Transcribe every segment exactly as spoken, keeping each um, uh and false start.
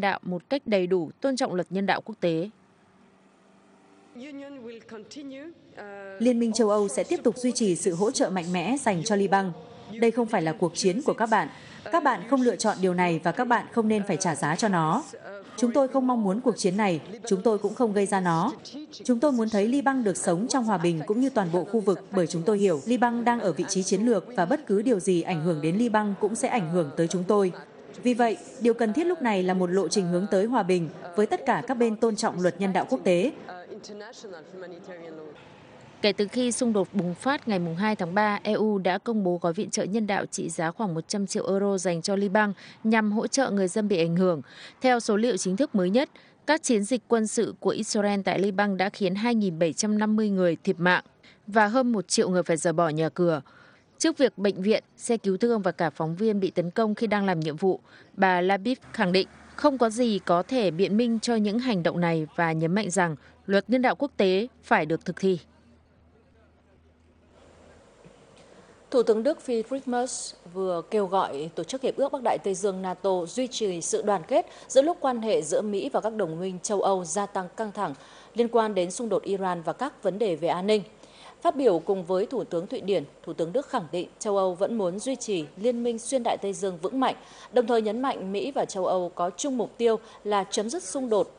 nhân đạo một cách đầy đủ, tôn trọng luật nhân đạo quốc tế. Liên minh châu Âu sẽ tiếp tục duy trì sự hỗ trợ mạnh mẽ dành cho Liban. Đây không phải là cuộc chiến của các bạn. Các bạn không lựa chọn điều này và các bạn không nên phải trả giá cho nó. Chúng tôi không mong muốn cuộc chiến này, chúng tôi cũng không gây ra nó. Chúng tôi muốn thấy Liban được sống trong hòa bình cũng như toàn bộ khu vực, bởi chúng tôi hiểu Liban đang ở vị trí chiến lược và bất cứ điều gì ảnh hưởng đến Liban cũng sẽ ảnh hưởng tới chúng tôi. Vì vậy, điều cần thiết lúc này là một lộ trình hướng tới hòa bình với tất cả các bên tôn trọng luật nhân đạo quốc tế. Kể từ khi xung đột bùng phát ngày hai tháng ba, e u đã công bố gói viện trợ nhân đạo trị giá khoảng một trăm triệu euro dành cho Liban nhằm hỗ trợ người dân bị ảnh hưởng. Theo số liệu chính thức mới nhất, các chiến dịch quân sự của Israel tại Liban đã khiến hai nghìn bảy trăm năm mươi người thiệt mạng và hơn một triệu người phải rời bỏ nhà cửa. Trước việc bệnh viện, xe cứu thương và cả phóng viên bị tấn công khi đang làm nhiệm vụ, bà Labib khẳng định không có gì có thể biện minh cho những hành động này và nhấn mạnh rằng luật nhân đạo quốc tế phải được thực thi. Thủ tướng Đức Friedrich Merz vừa kêu gọi Tổ chức Hiệp ước Bắc Đại Tây Dương NATO duy trì sự đoàn kết giữa lúc quan hệ giữa Mỹ và các đồng minh châu Âu gia tăng căng thẳng liên quan đến xung đột Iran và các vấn đề về an ninh. Phát biểu cùng với Thủ tướng Thụy Điển, Thủ tướng Đức khẳng định châu Âu vẫn muốn duy trì liên minh xuyên Đại Tây Dương vững mạnh, đồng thời nhấn mạnh Mỹ và châu Âu có chung mục tiêu là chấm dứt xung đột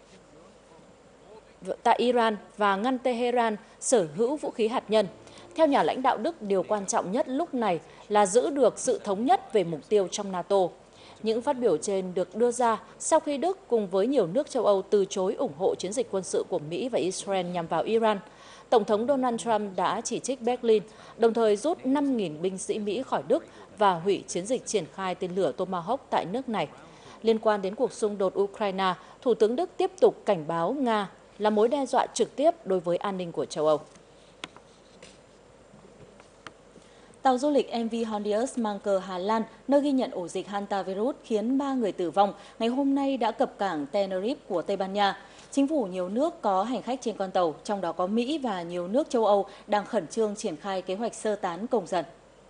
tại Iran và ngăn Tehran sở hữu vũ khí hạt nhân. Theo nhà lãnh đạo Đức, điều quan trọng nhất lúc này là giữ được sự thống nhất về mục tiêu trong NATO. Những phát biểu trên được đưa ra sau khi Đức cùng với nhiều nước châu Âu từ chối ủng hộ chiến dịch quân sự của Mỹ và Israel nhằm vào Iran. Tổng thống Donald Trump đã chỉ trích Berlin, đồng thời rút năm nghìn binh sĩ Mỹ khỏi Đức và hủy chiến dịch triển khai tên lửa Tomahawk tại nước này. Liên quan đến cuộc xung đột Ukraine, Thủ tướng Đức tiếp tục cảnh báo Nga là mối đe dọa trực tiếp đối với an ninh của châu Âu. Tàu du lịch em vê Hondius mang cờ Hà Lan, nơi ghi nhận ổ dịch hantavirus khiến ba người tử vong, ngày hôm nay đã cập cảng Tenerife của Tây Ban Nha. Chính phủ nhiều nước có hành khách trên con tàu, trong đó có Mỹ và nhiều nước châu Âu, đang khẩn trương triển khai kế hoạch sơ tán công dân.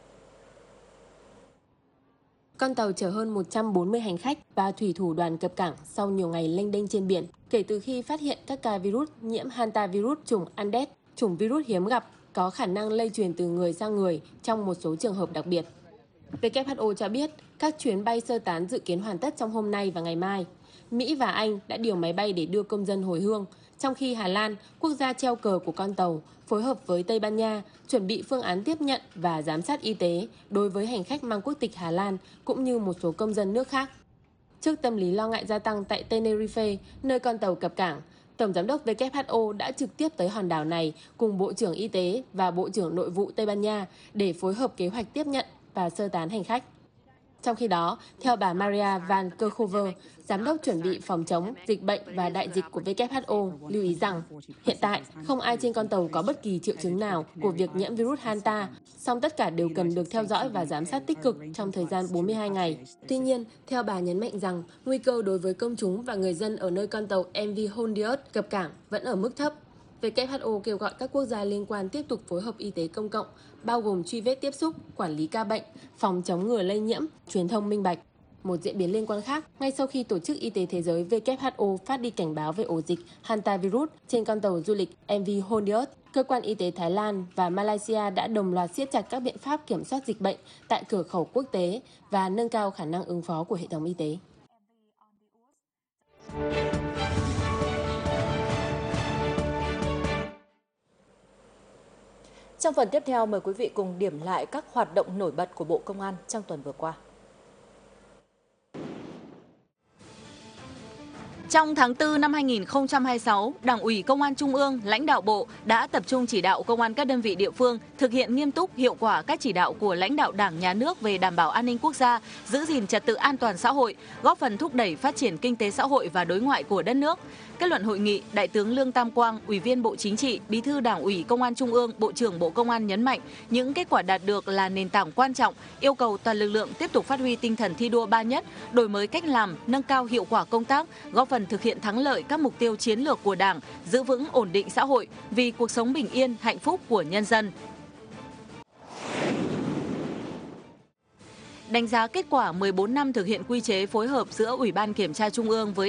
Con tàu chở hơn một trăm bốn mươi hành khách và thủy thủ đoàn cập cảng sau nhiều ngày lênh đênh trên biển, kể từ khi phát hiện các ca virus nhiễm hantavirus chủng Andes, chủng virus hiếm gặp, có khả năng lây truyền từ người sang người trong một số trường hợp đặc biệt. vê kép hát o cho biết các chuyến bay sơ tán dự kiến hoàn tất trong hôm nay và ngày mai. Mỹ và Anh đã điều máy bay để đưa công dân hồi hương, trong khi Hà Lan, quốc gia treo cờ của con tàu, phối hợp với Tây Ban Nha chuẩn bị phương án tiếp nhận và giám sát y tế đối với hành khách mang quốc tịch Hà Lan cũng như một số công dân nước khác. Trước tâm lý lo ngại gia tăng tại Tenerife, nơi con tàu cập cảng, Tổng giám đốc vê kép hát o đã trực tiếp tới hòn đảo này cùng Bộ trưởng Y tế và Bộ trưởng Nội vụ Tây Ban Nha để phối hợp kế hoạch tiếp nhận và sơ tán hành khách. Trong khi đó, theo bà Maria Van Kerkhove, Giám đốc chuẩn bị phòng chống dịch bệnh và đại dịch của vê kép hát o, lưu ý rằng hiện tại không ai trên con tàu có bất kỳ triệu chứng nào của việc nhiễm virus Hanta, song tất cả đều cần được theo dõi và giám sát tích cực trong thời gian bốn mươi hai ngày. Tuy nhiên, theo bà nhấn mạnh rằng nguy cơ đối với công chúng và người dân ở nơi con tàu em vê Hondius cập cảng vẫn ở mức thấp. vê kép hát o kêu gọi các quốc gia liên quan tiếp tục phối hợp y tế công cộng, bao gồm truy vết tiếp xúc, quản lý ca bệnh, phòng chống ngừa lây nhiễm, truyền thông minh bạch. Một diễn biến liên quan khác, ngay sau khi Tổ chức Y tế Thế giới vê kép hát o phát đi cảnh báo về ổ dịch hantavirus trên con tàu du lịch em vê Hondius, cơ quan y tế Thái Lan và Malaysia đã đồng loạt siết chặt các biện pháp kiểm soát dịch bệnh tại cửa khẩu quốc tế và nâng cao khả năng ứng phó của hệ thống y tế. Trong phần tiếp theo, mời quý vị cùng điểm lại các hoạt động nổi bật của Bộ Công an trong tuần vừa qua. Trong tháng tư năm hai nghìn không trăm hai mươi sáu, Đảng ủy Công an Trung ương, lãnh đạo Bộ đã tập trung chỉ đạo công an các đơn vị địa phương thực hiện nghiêm túc, hiệu quả các chỉ đạo của lãnh đạo Đảng, Nhà nước về đảm bảo an ninh quốc gia, giữ gìn trật tự an toàn xã hội, góp phần thúc đẩy phát triển kinh tế xã hội và đối ngoại của đất nước. Kết luận hội nghị, Đại tướng Lương Tam Quang, Ủy viên Bộ Chính trị, Bí thư Đảng ủy Công an Trung ương, Bộ trưởng Bộ Công an nhấn mạnh những kết quả đạt được là nền tảng quan trọng, yêu cầu toàn lực lượng tiếp tục phát huy tinh thần thi đua ba nhất, đổi mới cách làm, nâng cao hiệu quả công tác, góp phần thực hiện thắng lợi các mục tiêu chiến lược của Đảng, giữ vững ổn định xã hội vì cuộc sống bình yên, hạnh phúc của nhân dân. đánh giá kết quả mười bốn năm thực hiện quy chế phối hợp giữa Ủy ban Kiểm tra Trung ương với